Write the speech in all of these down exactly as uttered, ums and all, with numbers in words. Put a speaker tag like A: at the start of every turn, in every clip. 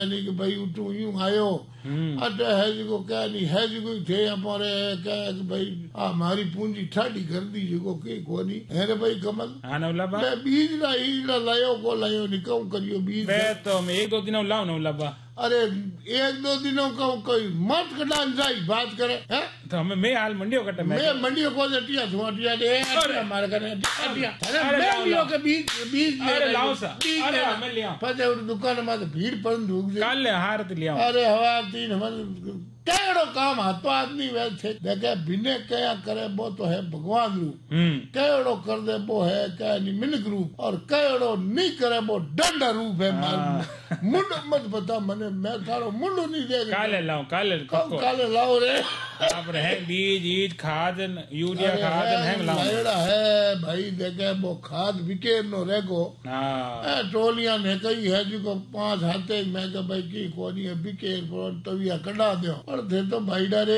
A: नहीं कि भाई उठू यूं आयो अटे है जी को क्या नहीं है जी कोई थे हमारे क्या कि भाई हमारी पूंजी ठाडी कर दी जी को के को नहीं है रे भाई कमल
B: हाँ नवलाबा
A: मैं बीज ला ईज ला लायो को लायो नहीं कहूं करियो बीज
B: मैं तो मैं एक दो दिनों लाऊं नवलाबा।
A: अरे एक दो दिनों का कोई मत कटान जाई बात करे है
B: तो हमें मैं हाल मंडियो कटे
A: मैं मंडियो को अटिया धुआ अटिया दे अटिया मार करे अटिया अरे
B: अरे
A: मैं
B: लाओ,
A: लियो
B: लाओ।
A: के बीज बीज ले
B: अरे
A: रहा
B: लाओ
A: हूं।
B: सा
A: बीज
B: अरे
A: ले
B: हाँ,
A: रहा।
B: मैं लिया
A: पता है दुकान में तो भीड़ पर ढूक जाए
B: काल ले हार ते लिया
A: अरे हवा तीन हम केड़ो काम हाथों आदमी वैसे देखे बिने कया करे वो तो है भगवान रूप
B: हम्म
A: केड़ो कर दे वो है क्या नहीं मिनक रूप और केड़ो नहीं करे वो दंड रूप है मार मुंड मत बता मने मैं थारो मुंड नहीं दे
B: काले लाऊं काले
A: कब काले लाओ रे
B: आप रहे बीज ईज खाद यूरिया खाद है लाऊं
A: लायड़ा है भाई देखे वो खाद विकेर नो रेगो
B: हाँ
A: ए टोलियां ने कही है जी को पांच हाथे मैं कहा भाई की कोनी है विकेर पर तविया कढ़ा दो और थे तो भाई डरे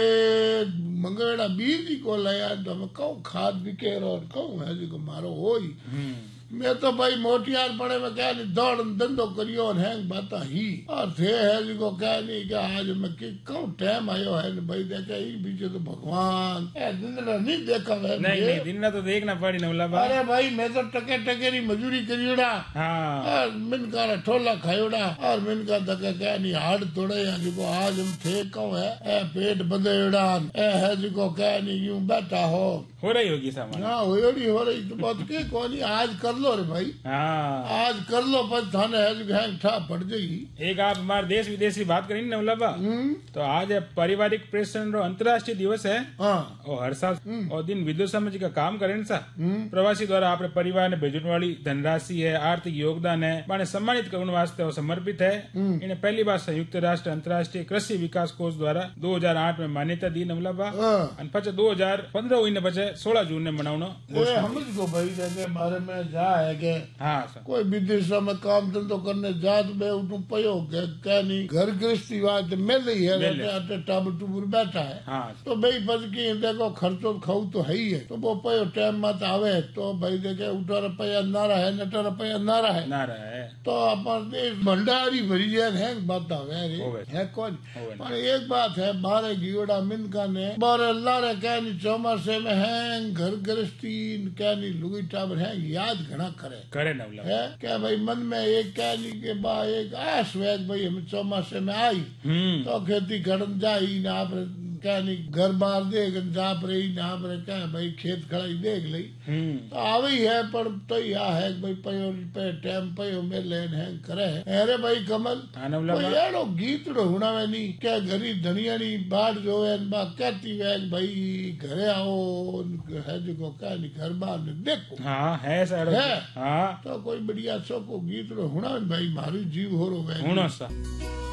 A: मंगेड़ा बीज ही को लाया तो मैं कहूँ खाद विकेर और कहूँ है जी को मारो हो ही मैं तो भाई मोटियार पड़े में क्या नहीं दौड़ धंधो करियो और है बात ही और थे है जी को क्या नहीं क्या आज मैं कहूँ टाइम आयो है भाई देखा ही पीछे तो भगवान ए दिन नहीं देखा है
B: नहीं नहीं दिन तो देखना पड़ी नवलाबा।
A: अरे भाई मैं तो टके टकेरी मजूरी करियोड़ा
B: हाँ
A: और मिनका ने ठोला खायोड़ा और मिनका तक क्या नहीं हाड़ तोड़े या जी को आज हम थे कहूँ है ए पेट बंधेड़ा ए है जी को क्या नहीं यूं बैठा हो
B: हो रही होगी सामान
A: हाँ हो रही हो रही तो बात के कौन आज कर लो रे भाई
B: हाँ
A: आज कर लो पर थाने है ठा पड़ जाएगी।
B: एक आप हमारे देश विदेश की बात करेंगे नवलाबा तो आज है पारिवारिक प्रेषण अंतर्राष्ट्रीय दिवस है
A: हाँ
B: और हर साल और दिन विद्युत समझ का काम करें सा प्रवासी द्वारा अपने परिवार ने भेजने वाली धनराशि है आर्थिक योगदान है माने सम्मानित करने वास्ते समर्पित है। इन्हें पहली बार संयुक्त राष्ट्र अंतर्राष्ट्रीय कृषि विकास कोष द्वारा दो हजार आठ में मान्यता दी नवलाबा पचे दो हजार पंद्रह हुई बचे सोलह जून ने मनाना
A: समझ को भाई देखे बारे में जा है के
B: हाँ सर
A: कोई विदेश में काम धंधो करने जात बे उठू पयो क्या नहीं घर गृहस्थी बात मिल रही है टाबर टूबर बैठा है
B: हाँ
A: तो भाई बस की देखो खर्चो खाऊ तो है ही है तो वो पयो टाइम मत आवे तो भाई देखे उठा रुपया नारा है नटा रुपया नारा है
B: नारा है तो
A: अपन भंडारी भरी है बात आवे है कौन पर एक बात है बारह गियोड़ा मिनका ने बारह अल्लाह रे क्या नहीं चौमासे में है घर गृहस्थी क्या नहीं लुगी टाबर है याद घना करे
B: करे नवला
A: है क्या भाई मन में एक क्या नहीं के बा एक आस वैद भाई हम चौमासे में आई तो खेती करन जाई ना आप क्या नहीं घर बार देख जाप रही ना पर क्या भाई खेत खड़ाई देख ली तो आवे ही है पर तो या है भाई पयो पे टाइम पयो में लेन है करे अरे भाई कमल एड़ो गीत होना वे नहीं क्या घरी धनिया नहीं बाढ़ जो है बा कहती वे भाई घरे आओ है जो क्या नहीं घर बार देखो
B: हाँ है सर
A: है
B: हाँ
A: तो कोई बढ़िया सो को गीत होना भाई मारू जीव हो रो वे
B: होना सा